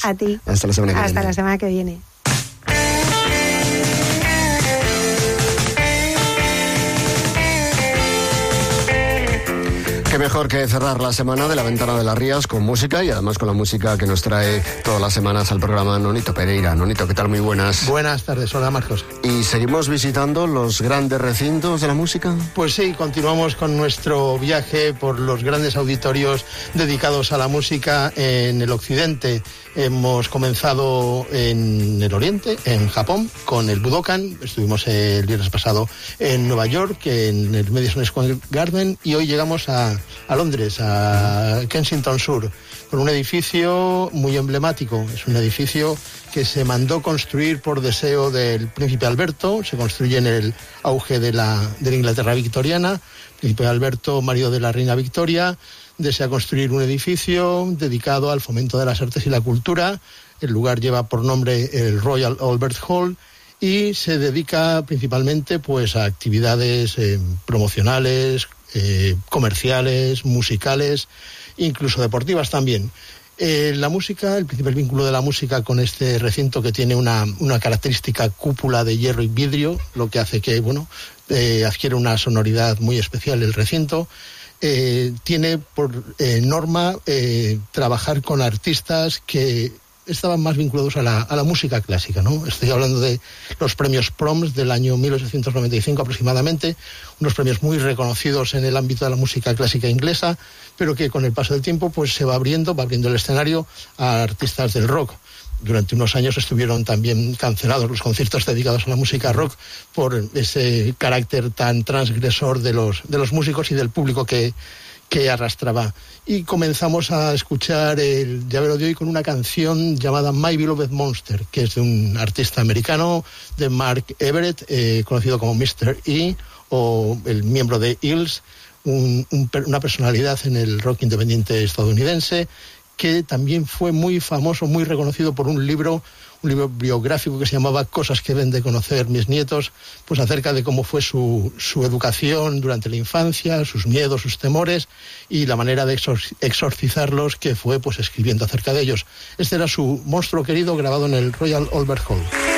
A ti. Hasta la semana que viene. Hasta la semana que viene. Qué mejor que cerrar la semana de La Ventana de las Rías con música y además con la música que nos trae todas las semanas al programa Nonito Pereira. Nonito, ¿qué tal? Muy buenas. Buenas tardes, hola Marcos. ¿Y seguimos visitando los grandes recintos de la música? Pues sí, continuamos con nuestro viaje por los grandes auditorios dedicados a la música en el occidente. Hemos comenzado en el oriente, en Japón, con el Budokan. Estuvimos el viernes pasado en Nueva York, en el Madison Square Garden, y hoy llegamos a Londres, a Kensington Sur, con un edificio muy emblemático. Es un edificio que se mandó construir por deseo del príncipe Alberto. Se construye en el auge de la Inglaterra victoriana. El príncipe Alberto, marido de la reina Victoria, desea construir un edificio dedicado al fomento de las artes y la cultura. El lugar lleva por nombre el Royal Albert Hall y se dedica principalmente pues a actividades promocionales, comerciales, musicales, incluso deportivas también. La música, el principal vínculo de la música con este recinto, que tiene una característica cúpula de hierro y vidrio, lo que hace que adquiere una sonoridad muy especial el recinto. Tiene por norma trabajar con artistas que estaban más vinculados a la música clásica, ¿no? Estoy hablando de los premios Proms del año 1895 aproximadamente, unos premios muy reconocidos en el ámbito de la música clásica inglesa, pero que con el paso del tiempo pues se va abriendo el escenario a artistas del rock. Durante unos años estuvieron también cancelados los conciertos dedicados a la música rock por ese carácter tan transgresor de los músicos y del público que arrastraba. Y comenzamos a escuchar el llavero de hoy con una canción llamada My Beloved Monster, que es de un artista americano, de Mark Everett, conocido como Mr. E, o el miembro de Eels, una personalidad en el rock independiente estadounidense, que también fue muy famoso, muy reconocido por un libro biográfico que se llamaba Cosas que deben de conocer mis nietos, pues acerca de cómo fue su educación durante la infancia, sus miedos, sus temores y la manera de exorcizarlos, que fue pues escribiendo acerca de ellos. Este era su Monstruo Querido, grabado en el Royal Albert Hall.